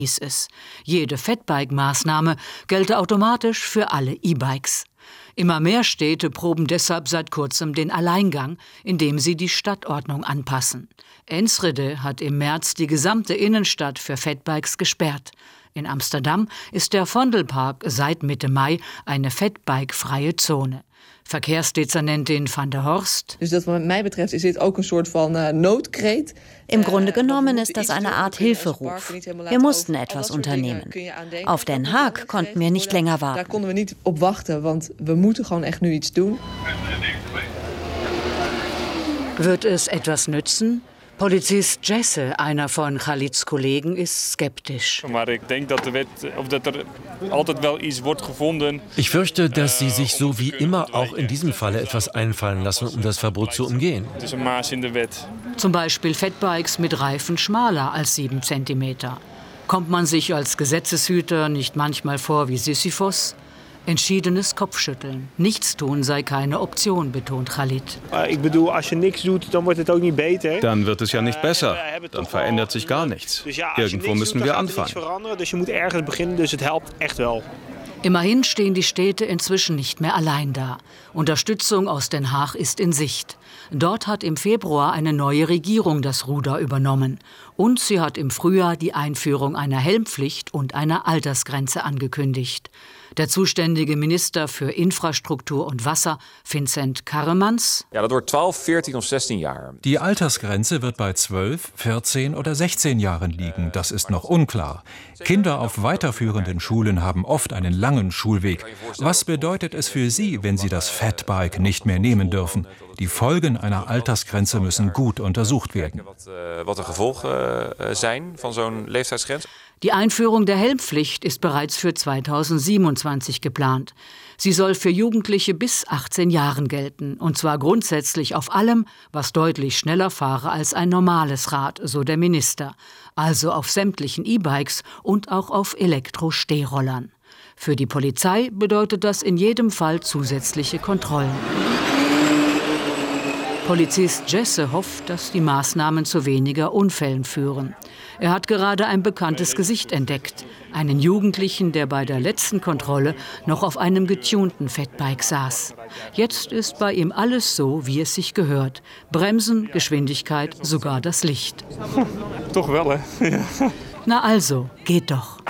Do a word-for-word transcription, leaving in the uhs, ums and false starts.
hieß es. Jede Fatbike-Maßnahme gelte automatisch für alle E-Bikes. Immer mehr Städte proben deshalb seit kurzem den Alleingang, indem sie die Stadtordnung anpassen. Enschede hat im März die gesamte Innenstadt für Fatbikes gesperrt. In Amsterdam ist der Vondelpark seit Mitte Mai eine Fatbike-freie Zone. Verkehrsdezernentin Van der Horst. Dus dat wat mij betreft is dit ook een soort van uh, noodkreet. Im Grunde genommen ist das eine Art Hilferuf. Wir mussten etwas unternehmen. Auf Den Haag konnten wir nicht länger warten. Daar konden we niet op wachten, want we moeten gewoon echt nu iets doen. Wird es etwas nützen? Polizist Jesse, einer von Khalids Kollegen, ist skeptisch. Ich fürchte, dass sie sich so wie immer auch in diesem Falle etwas einfallen lassen, um das Verbot zu umgehen. Zum Beispiel Fatbikes mit Reifen schmaler als sieben Zentimeter. Kommt man sich als Gesetzeshüter nicht manchmal vor wie Sisyphos? Entschiedenes Kopfschütteln. Nichtstun sei keine Option, betont Khalid. Dann wird es ja nicht besser. Dann verändert sich gar nichts. Irgendwo müssen wir anfangen. Immerhin stehen die Städte inzwischen nicht mehr allein da. Unterstützung aus Den Haag ist in Sicht. Dort hat im Februar eine neue Regierung das Ruder übernommen. Und sie hat im Frühjahr die Einführung einer Helmpflicht und einer Altersgrenze angekündigt. Der zuständige Minister für Infrastruktur und Wasser, Vincent Karremans. Ja, dat wordt twaalf, veertien of zestien jaar. Die Altersgrenze wird bei zwölf, vierzehn oder sechzehn Jahren liegen. Das ist noch unklar. Kinder auf weiterführenden Schulen haben oft einen langen Schulweg. Was bedeutet es für sie, wenn sie das Fatbike nicht mehr nehmen dürfen? Die Folgen einer Altersgrenze müssen gut untersucht werden. Wat de gevolgen zijn van zo'n leeftijdsgrens. Die Einführung der Helmpflicht ist bereits für zweitausendsiebenundzwanzig geplant. Sie soll für Jugendliche bis achtzehn Jahren gelten, und zwar grundsätzlich auf allem, was deutlich schneller fahre als ein normales Rad, so der Minister. Also auf sämtlichen E-Bikes und auch auf Elektro-Stehrollern. Für die Polizei bedeutet das in jedem Fall zusätzliche Kontrollen. Polizist Jesse hofft, dass die Maßnahmen zu weniger Unfällen führen. Er hat gerade ein bekanntes Gesicht entdeckt. Einen Jugendlichen, der bei der letzten Kontrolle noch auf einem getunten Fatbike saß. Jetzt ist bei ihm alles so, wie es sich gehört. Bremsen, Geschwindigkeit, sogar das Licht. Toch wel, hè? Na also, geht doch.